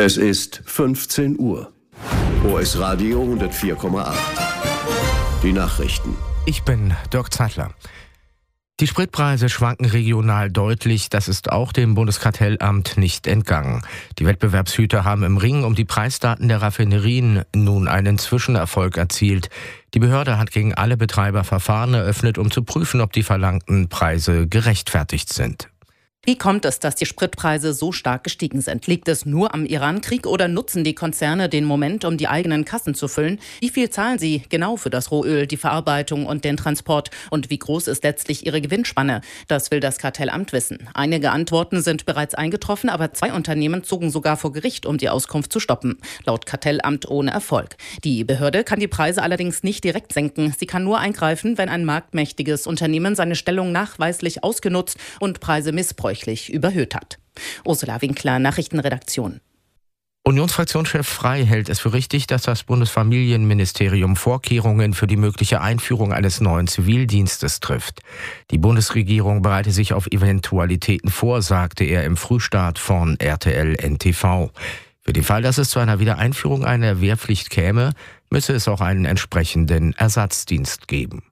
Es ist 15 Uhr. OS Radio 104,8. Die Nachrichten. Ich bin Dirk Zeitler. Die Spritpreise schwanken regional deutlich, das ist auch dem Bundeskartellamt nicht entgangen. Die Wettbewerbshüter haben im Ring um die Preisdaten der Raffinerien nun einen Zwischenerfolg erzielt. Die Behörde hat gegen alle Betreiber Verfahren eröffnet, um zu prüfen, ob die verlangten Preise gerechtfertigt sind. Wie kommt es, dass die Spritpreise so stark gestiegen sind? Liegt es nur am Irankrieg oder nutzen die Konzerne den Moment, um die eigenen Kassen zu füllen? Wie viel zahlen sie genau für das Rohöl, die Verarbeitung und den Transport? Und wie groß ist letztlich ihre Gewinnspanne? Das will das Kartellamt wissen. Einige Antworten sind bereits eingetroffen, aber 2 Unternehmen zogen sogar vor Gericht, um die Auskunft zu stoppen. Laut Kartellamt ohne Erfolg. Die Behörde kann die Preise allerdings nicht direkt senken. Sie kann nur eingreifen, wenn ein marktmächtiges Unternehmen seine Stellung nachweislich ausgenutzt und Preise missbräuchlich überhöht hat. Ursula Winkler, Nachrichtenredaktion. Unionsfraktionschef Frey hält es für richtig, dass das Bundesfamilienministerium Vorkehrungen für die mögliche Einführung eines neuen Zivildienstes trifft. Die Bundesregierung bereite sich auf Eventualitäten vor, sagte er im Frühstart von RTL NTV. Für den Fall, dass es zu einer Wiedereinführung einer Wehrpflicht käme, müsse es auch einen entsprechenden Ersatzdienst geben.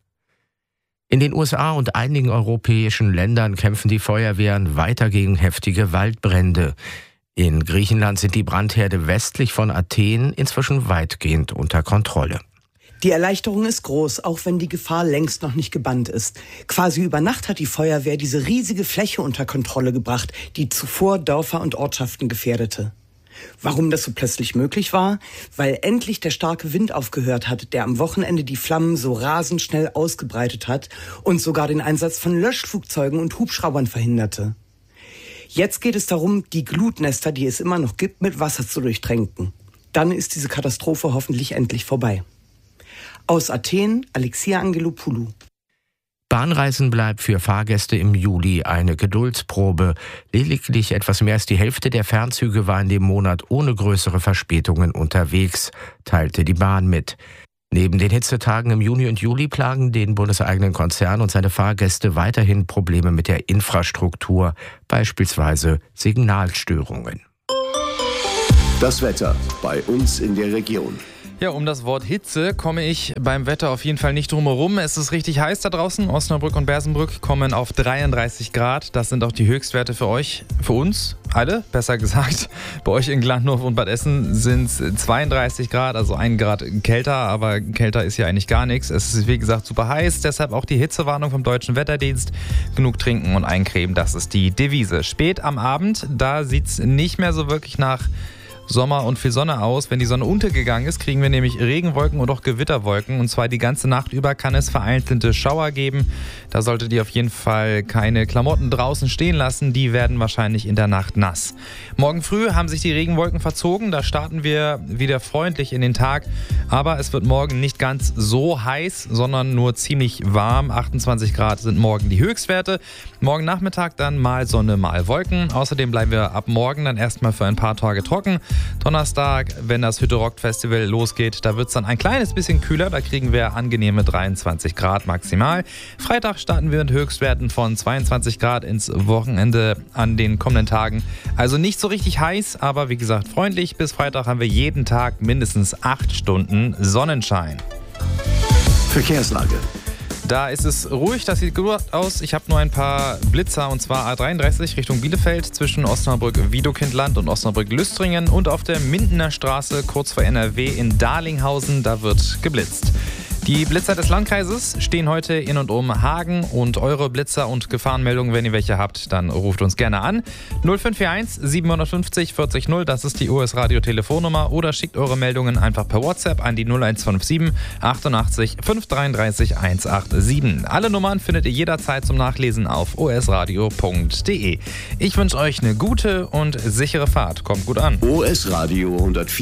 In den USA und einigen europäischen Ländern kämpfen die Feuerwehren weiter gegen heftige Waldbrände. In Griechenland sind die Brandherde westlich von Athen inzwischen weitgehend unter Kontrolle. Die Erleichterung ist groß, auch wenn die Gefahr längst noch nicht gebannt ist. Quasi über Nacht hat die Feuerwehr diese riesige Fläche unter Kontrolle gebracht, die zuvor Dörfer und Ortschaften gefährdete. Warum das so plötzlich möglich war? Weil endlich der starke Wind aufgehört hat, der am Wochenende die Flammen so rasend schnell ausgebreitet hat und sogar den Einsatz von Löschflugzeugen und Hubschraubern verhinderte. Jetzt geht es darum, die Glutnester, die es immer noch gibt, mit Wasser zu durchtränken. Dann ist diese Katastrophe hoffentlich endlich vorbei. Aus Athen, Alexia Angelopoulou. Bahnreisen bleibt für Fahrgäste im Juli eine Geduldsprobe. Lediglich etwas mehr als die Hälfte der Fernzüge war in dem Monat ohne größere Verspätungen unterwegs, teilte die Bahn mit. Neben den Hitzetagen im Juni und Juli plagen den bundeseigenen Konzern und seine Fahrgäste weiterhin Probleme mit der Infrastruktur, beispielsweise Signalstörungen. Das Wetter bei uns in der Region. Ja, um das Wort Hitze komme ich beim Wetter auf jeden Fall nicht drum herum. Es ist richtig heiß da draußen. Osnabrück und Bersenbrück kommen auf 33 Grad. Das sind auch die Höchstwerte für euch, für uns alle, besser gesagt. Bei euch in Glandorf und Bad Essen sind es 32 Grad, also 1 Grad kälter. Aber kälter ist ja eigentlich gar nichts. Es ist, wie gesagt, super heiß. Deshalb auch die Hitzewarnung vom Deutschen Wetterdienst. Genug trinken und eincremen, das ist die Devise. Spät am Abend, da sieht es nicht mehr so wirklich nach Sommer und viel Sonne aus. Wenn die Sonne untergegangen ist, kriegen wir nämlich Regenwolken und auch Gewitterwolken. Und zwar die ganze Nacht über kann es vereinzelte Schauer geben. Da solltet ihr auf jeden Fall keine Klamotten draußen stehen lassen. Die werden wahrscheinlich in der Nacht nass. Morgen früh haben sich die Regenwolken verzogen. Da starten wir wieder freundlich in den Tag. Aber es wird morgen nicht ganz so heiß, sondern nur ziemlich warm. 28 Grad sind morgen die Höchstwerte. Morgen Nachmittag dann mal Sonne, mal Wolken. Außerdem bleiben wir ab morgen dann erstmal für ein paar Tage trocken. Donnerstag, wenn das Hütte Rockt Festival losgeht, da wird es dann ein kleines bisschen kühler. Da kriegen wir angenehme 23 Grad maximal. Freitag starten wir mit Höchstwerten von 22 Grad ins Wochenende an den kommenden Tagen. Also nicht so richtig heiß, aber wie gesagt freundlich. Bis Freitag haben wir jeden Tag mindestens 8 Stunden Sonnenschein. Verkehrslage. Da ist es ruhig, das sieht gut aus. Ich habe nur ein paar Blitzer, und zwar A33 Richtung Bielefeld zwischen Osnabrück-Wiedokindland und Osnabrück-Lüstringen und auf der Mindener Straße kurz vor NRW in Darlinghausen, da wird geblitzt. Die Blitzer des Landkreises stehen heute in und um Hagen und eure Blitzer und Gefahrenmeldungen, wenn ihr welche habt, dann ruft uns gerne an. 0541 750 40 0, das ist die US Radio Telefonnummer, oder schickt eure Meldungen einfach per WhatsApp an die 0157 88 533 187. Alle Nummern findet ihr jederzeit zum Nachlesen auf osradio.de. Ich wünsche euch eine gute und sichere Fahrt. Kommt gut an. OS Radio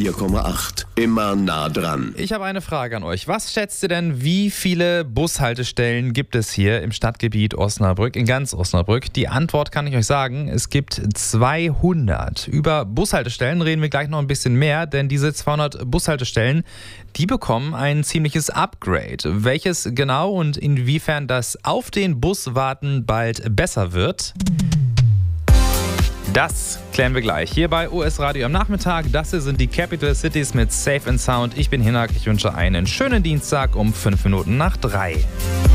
104,8. Immer nah dran. Ich habe eine Frage an euch. Was schätzt ihr denn, wie viele Bushaltestellen gibt es hier im Stadtgebiet Osnabrück, in ganz Osnabrück? Die Antwort kann ich euch sagen, es gibt 200. Über Bushaltestellen reden wir gleich noch ein bisschen mehr, denn diese 200 Bushaltestellen, die bekommen ein ziemliches Upgrade. Welches genau und inwiefern das auf den Buswarten bald besser wird? Das klären wir gleich hier bei US Radio am Nachmittag. Das hier sind die Capital Cities mit Safe and Sound. Ich bin Hinak. Ich wünsche einen schönen Dienstag um 5 Minuten nach 3.